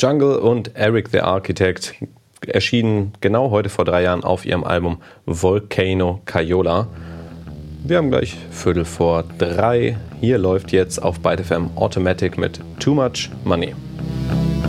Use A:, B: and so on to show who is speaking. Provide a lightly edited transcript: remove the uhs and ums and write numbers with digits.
A: Jungle und Eric the Architect erschienen genau heute vor 3 Jahren auf ihrem Album Volcano Cayola. Wir haben gleich 2:15. Hier läuft jetzt auf Byte FM Automatic mit Too Much Money.